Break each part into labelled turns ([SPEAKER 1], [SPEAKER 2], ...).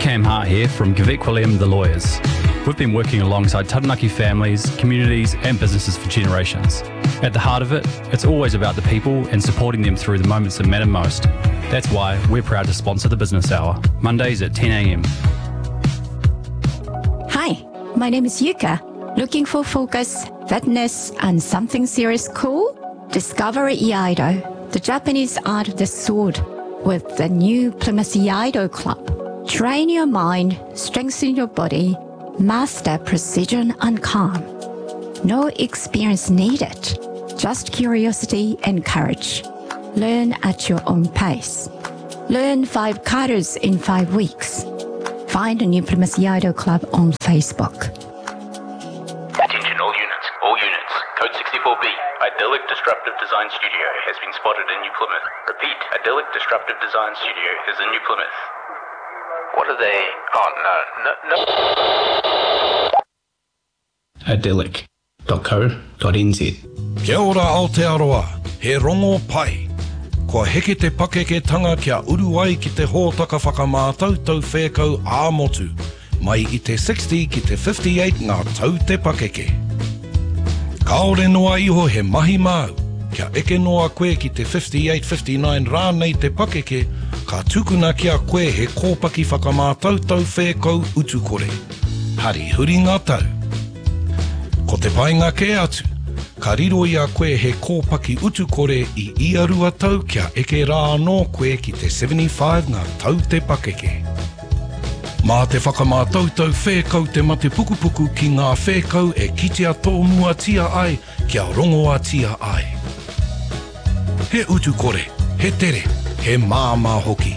[SPEAKER 1] Cam Hart here from Gavik William The Lawyers. We've been working alongside Taranaki families, communities and businesses for generations. At the heart of it, it's always about the people and supporting them through the moments that matter most. That's why we're proud to sponsor the Business Hour, Mondays at 10 a.m.
[SPEAKER 2] Hi, my name is Yuka. Looking for focus, fitness and something serious cool? Discover Iaido, the Japanese art of the sword, with the new Plymouth Iaido Club. Train your mind, strengthen your body, master precision and calm. No experience needed, just curiosity and courage. Learn at your own pace. Learn 5 katas in 5 weeks. Find a new Plymouth Iaido Club on Facebook.
[SPEAKER 3] Attention all units. Code 64B. Idyllic Disruptive Design Studio has been spotted in New Plymouth. Repeat, Idyllic Disruptive Design Studio is in New Plymouth. What are they? Oh, no.
[SPEAKER 4] Idyllic.co.nz.
[SPEAKER 5] Kia ora Aotearoa, he rongo pai. Kua heke te pakeketanga kia uru ai ki te hōtaka whakamātautau whēkau āmotu, mai i te 60 ki te 58 ngā tau te pakeke. Kaore noa iho he mahi māu, kia eke noa koe ki te 58-59 rānei te pakeke, ka tukuna kia koe he kōpaki whakamātautau whēkau utukore. Hari huri ngā tau. Ko te painga ke atu, ka riro ia koe he kōpaki utukore i iarua tau kia eke rā anō koe ki te 75 ngā tau te pakeke. Mā te whakamātautau whēkau te mate pukupuku ki ngā whēkau e kitea tōmua tia ai kia rongoa tia ai. He utukore, he tere, he māmā hoki.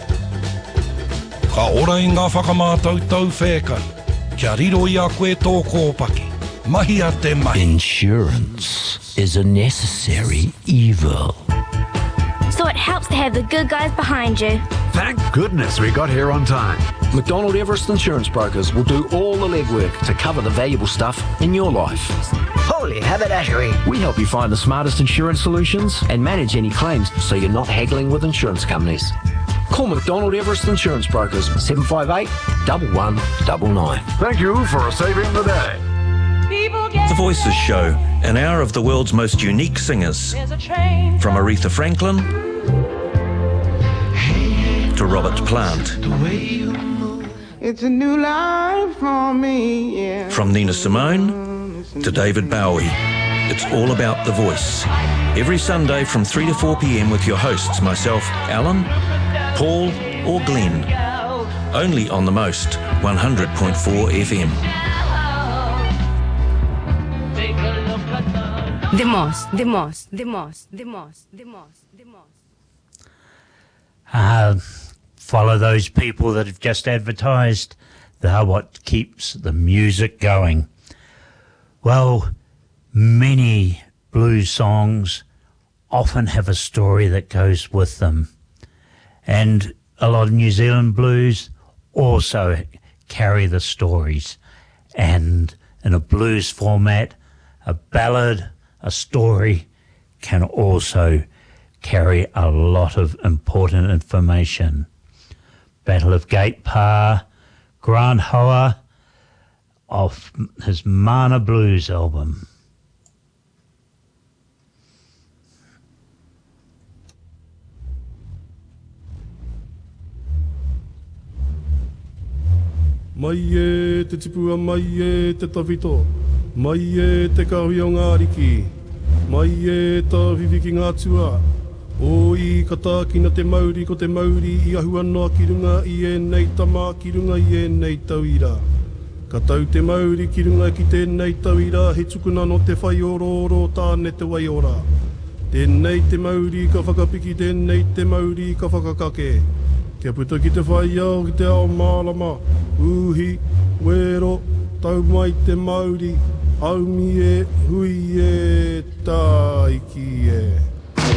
[SPEAKER 5] Ka ora i ngā whakamātautau whēkau, kia riro ia koe tō kōpaki. Mahi a te mahi.
[SPEAKER 6] Insurance is a necessary evil.
[SPEAKER 7] So it helps to have the good guys behind you.
[SPEAKER 8] Thank goodness we got here on time.
[SPEAKER 9] McDonald Everest Insurance Brokers will do all the legwork to cover the valuable stuff in your life.
[SPEAKER 10] Holy haberdashery.
[SPEAKER 9] We help you find the smartest insurance solutions and manage any claims so you're not haggling with insurance companies. Call McDonald Everest Insurance Brokers 758 1199.
[SPEAKER 8] Thank you for saving the day.
[SPEAKER 11] The Voices Show, an hour of the world's most unique singers. From Aretha Franklin to Robert Plant.
[SPEAKER 12] It's a new life for me, yeah.
[SPEAKER 11] From Nina Simone to David Bowie. It's all about the voice. Every Sunday from 3 to 4 p.m. with your hosts, myself, Alan, Paul or Glenn. Only on the most 100.4 FM.
[SPEAKER 13] The most. Follow those people that have just advertised. They are what keeps the music going. Well, many blues songs often have a story that goes with them. And a lot of New Zealand blues also carry the stories. And in a blues format, a ballad, a story can also carry a lot of important information. Battle of Gate Pa, Grant Hoa, off his Mana Blues album.
[SPEAKER 5] Mai e te tipua, mai e te tawhito, mai e te kahui o ngā riki, mai e ta whiwhiki ngā tua. O i katākina te Māori ko te Māori i ahua noa ki runga i e nei tama ki runga i e nei tauira. Ka tau te Māori ki runga ki tēnei tauira he tukuna no te whai oro tāne te wai ora. Tēnei te Māori ka whakapiki, tēnei te Māori ka whakakake. Kia puta ki te whai au ki te ao mālama, uhi, wero, tau mai te Māori, aumi e, hui e, tā iki e.